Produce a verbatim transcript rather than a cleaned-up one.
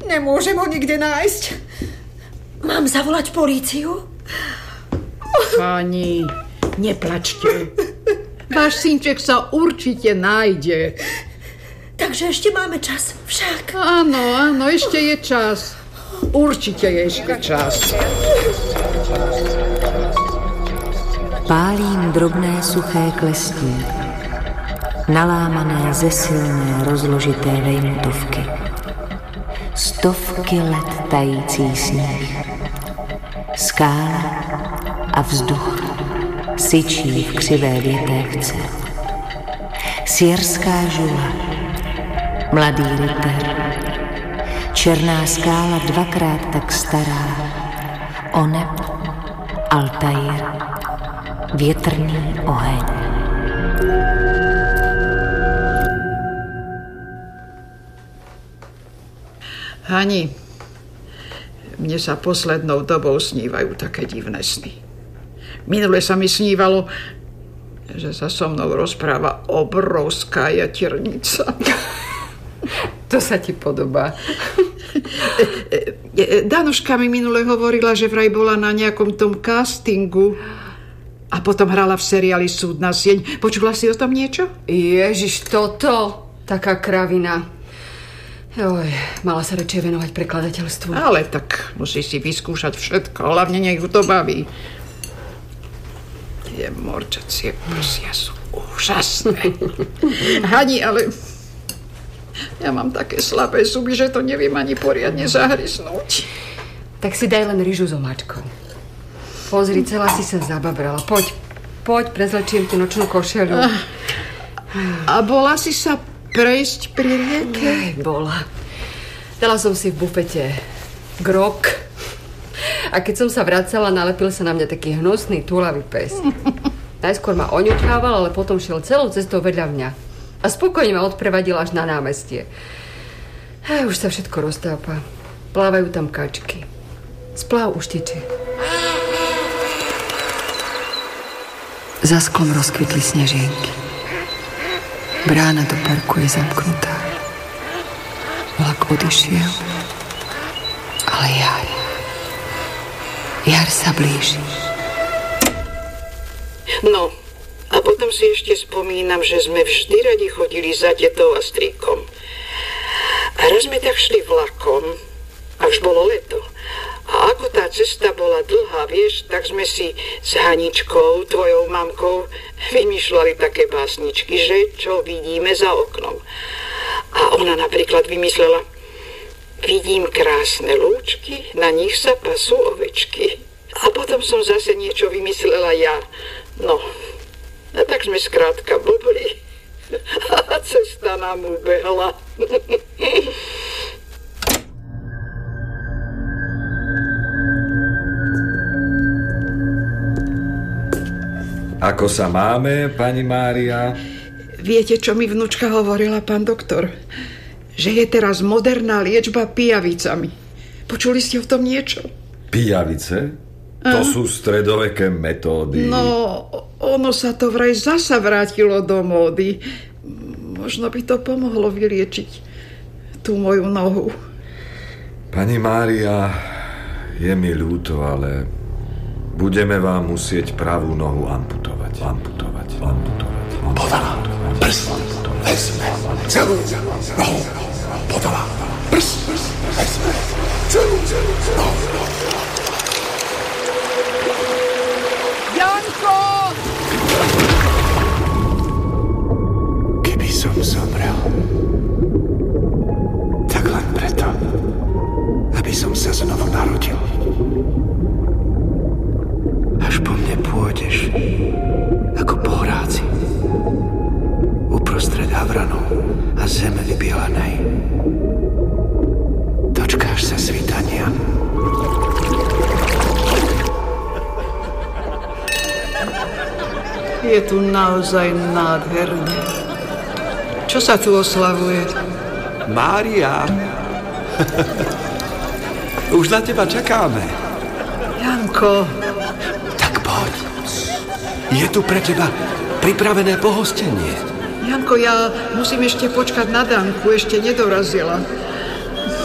Nemôžem ho nikde nájsť. Mám zavolať políciu? Pani, neplačte. Váš synček sa určite nájde. Takže ešte máme čas, však. Áno, áno, ešte je čas. Určite je ešte čas. Pálím drobné suché klestí, nalámané ze silné rozložité vejmutovky. Stovky let tající sníh. Skála a vzduch syčí v křivé větévce. Sierská žula, mladý liter, černá skála dvakrát tak stará, Oneb, Altair, větrný oheň. Hani, mne sa poslednou dobou snívajú také divné sny. Minule sa mi snívalo, že sa so mnou rozpráva obrovská jaternica. To sa ti podobá. Danuška mi minule hovorila, že vraj bola na nejakom tom castingu a potom hrala v seriáli Súdna sieň. Počula si o tom niečo? Ježiš, toto, taká kravina. Joj, mala sa radšej venovať prekladateľstvu. Ale tak musí si vyskúšať všetko, hlavne nech ju to baví. Tie morčacie prsia sú úžasné. Hani, ale ja mám také slabé zuby, že to neviem ani poriadne zahryznúť. Tak si daj len ryžu s omáčkou. Pozri, celá si sa zababrala. Poď, poď, prezlečiem ti nočnú košeľu. A, a bola si sa prejsť pri rieke? Aj, bola. Dala som si v bufete grok. A keď som sa vracala, nalepil sa na mňa taký hnusný, túlavý pes. Najskôr ma oňuchával, ale potom šiel celou cestou vedľa mňa. A spokojne ma odprevadil až na námestie. A už sa všetko roztápa. Plávajú tam kačky. Spláv už teče. Za sklom rozkvitli snežienky. Brána do parku je zamknutá. Vlak odišiel. Ale jar. Jar sa blíži. No, a potom si ešte spomínam, že sme vždy radi chodili za detou a strýkom. A raz sme tak šli vlakom, a už bolo leto. A ako tá cesta bola dlhá, vieš, tak sme si s Haničkou, tvojou mamkou, vymýšľali také básničky, že čo vidíme za oknom. A ona napríklad vymyslela: vidím krásne lúčky, na nich sa pasú ovečky. A potom som zase niečo vymyslela ja. No, a tak sme skrátka blbli. A cesta nám ubehla. Ako sa máme, pani Mária? Viete, čo mi vnúčka hovorila, pán doktor? Že je teraz moderná liečba pijavicami. Počuli ste o tom niečo? Pijavice? To sú stredoveké metódy. No, ono sa to vraj zasa vrátilo do módy. Možno by to pomohlo vyliečiť tú moju nohu. Pani Mária, je mi ľúto, ale budeme vám musieť pravú nohu amputovať. Amputovať, amputovať. Podala prst, vezme celú nohu. Podala prst, vezme celú nohu. Janko! Keby som zomrel, tak len preto, aby som sa znovu narodil. Až po mne pôjdeš ako po hráci uprostred havranov a zeme vybielenej. Dočkáš sa svitania. Je tu naozaj nádherne. Čo sa tu oslavuje? Mária, už na teba čakáme. Janko. Tak poď. Je tu pre teba pripravené pohostenie. Janko, ja musím ešte počkať na Danku, ešte nedorazila.